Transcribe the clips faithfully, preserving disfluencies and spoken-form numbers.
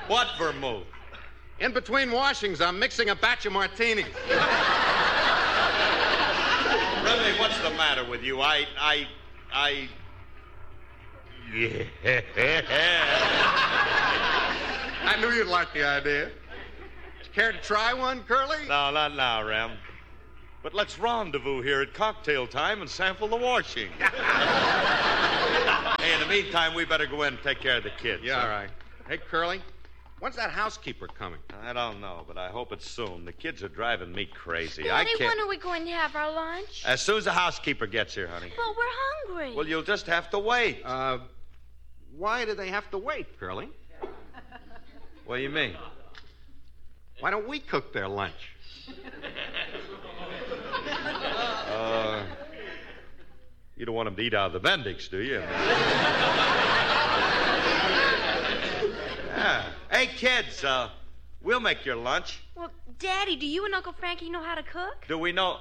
What vermouth? In between washings, I'm mixing a batch of martinis. Really, what's the matter with you? I, I, I... Yeah. I knew you'd like the idea. Care to try one, Curly? No, not now, Rem. But let's rendezvous here at cocktail time and sample the washing. Hey, in the meantime, we better go in and take care of the kids. Yeah, huh? all right. Hey, Curly, when's that housekeeper coming? I don't know, but I hope it's soon. The kids are driving me crazy. Daddy, I can't... when are we going to have our lunch? As soon as the housekeeper gets here, honey. But we're hungry. Well, you'll just have to wait. Uh, why do they have to wait, Curly? What do you mean? Why don't we cook their lunch? Uh, you don't want them to eat out of the Bendix, do you? Yeah. Hey, kids, uh, we'll make your lunch. Well, Daddy, do you and Uncle Frankie know how to cook? Do we know...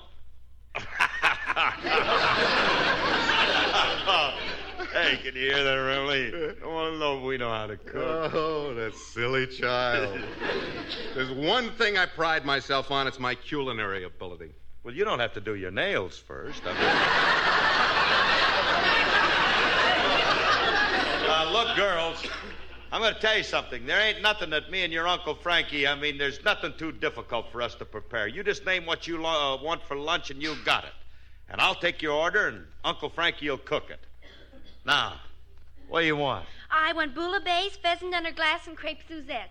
Hey, can you hear that, Remley? I want to know if we know how to cook. Oh, that silly child. There's one thing I pride myself on. It's my culinary ability. Well, you don't have to do your nails first. I mean... uh, look, girls, I'm going to tell you something. There ain't nothing that me and your Uncle Frankie, I mean, there's nothing too difficult for us to prepare. You just name what you lo- uh, want for lunch and you got it. And I'll take your order and Uncle Frankie will cook it. Now, what do you want? I want bouillabaisse, pheasant under glass, and crepe Suzettes.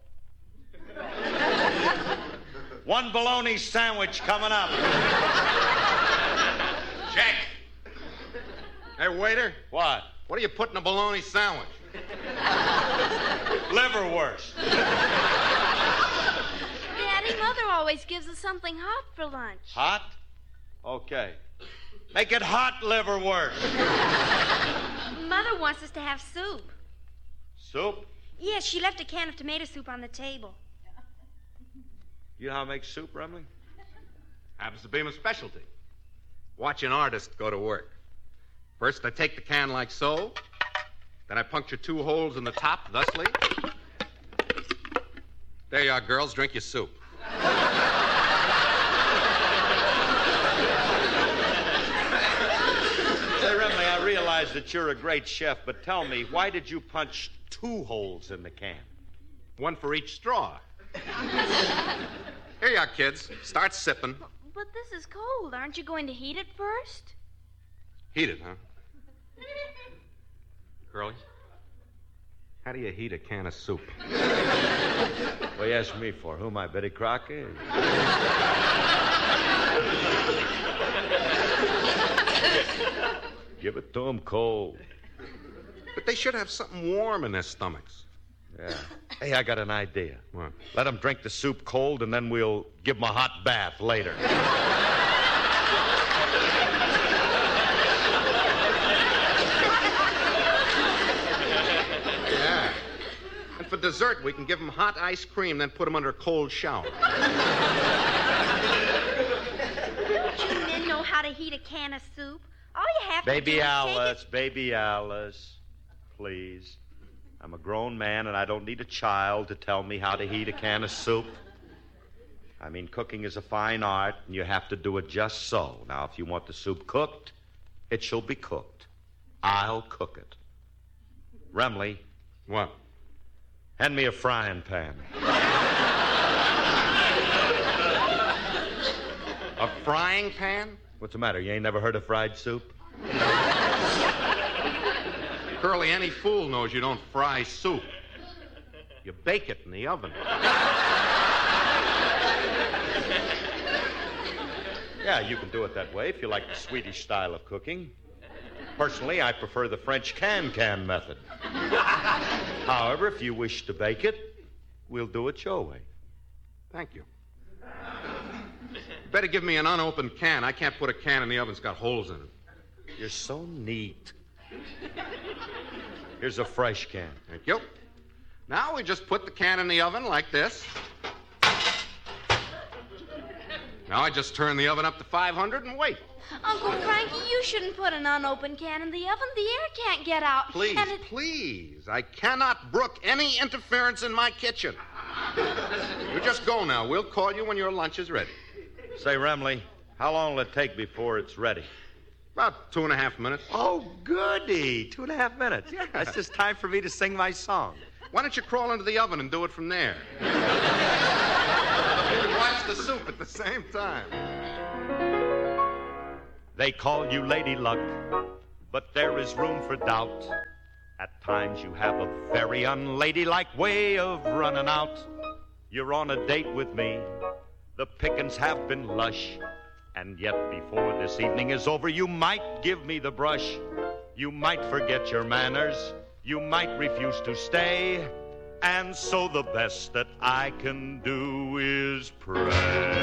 One bologna sandwich coming up. Check. Hey, waiter. What? What do you put in a bologna sandwich? Liverwurst. Daddy, Mother always gives us something hot for lunch. Hot? Okay. Make it hot liverwurst. Mother wants us to have soup. Soup? Yes, she left a can of tomato soup on the table. You know how to make soup, Remley? Happens to be my specialty. Watch an artist go to work. First, I take the can like so. Then I puncture two holes in the top, thusly. There you are, girls. Drink your soup. Say, Remley, I realize that you're a great chef, but tell me, why did you punch two holes in the can? One for each straw. Here you are, kids. Start sipping. But this is cold. Aren't you going to heat it first? Heat it, huh? Curly, how do you heat a can of soup? What you ask me for? Who am I, Betty Crocker? Give it to them cold. But they should have something warm in their stomachs. Yeah. Hey, I got an idea. What? Let them drink the soup cold, and then we'll give them a hot bath later. Yeah. And for dessert, we can give them hot ice cream, then put them under a cold shower. You men know how to heat a can of soup. All you have to Baby do is Alice, take baby Alice, please. I'm a grown man, and I don't need a child to tell me how to heat a can of soup. I mean, cooking is a fine art, and you have to do it just so. Now, if you want the soup cooked, it shall be cooked. I'll cook it. Remley. What? Hand me a frying pan. A frying pan? What's the matter? You ain't never heard of fried soup? Curly, any fool knows you don't fry soup. You bake it in the oven. Yeah, you can do it that way if you like the Swedish style of cooking. Personally, I prefer the French can-can method. However, if you wish to bake it, we'll do it your way. Thank you. Better give me an unopened can. I can't put a can in the oven that's got holes in it. You're so neat. Here's a fresh can. Thank you. Now we just put the can in the oven like this. Now I just turn the oven up to five hundred and wait. Uncle Frankie, you shouldn't put an unopened can in the oven. The air can't get out. Please, and it... please. I cannot brook any interference in my kitchen. You just go now. We'll call you when your lunch is ready. Say, Remley, how long will it take before it's ready? About two and a half minutes. Oh, goody. Two and a half minutes. Yeah. That's just time for me to sing my song. Why don't you crawl into the oven and do it from there? Watch the soup at the same time. They call you Lady Luck, but there is room for doubt. At times you have a very unladylike way of running out. You're on a date with me. The pickings have been lush. And yet before this evening is over, you might give me the brush. You might forget your manners. You might refuse to stay. And so the best that I can do is pray.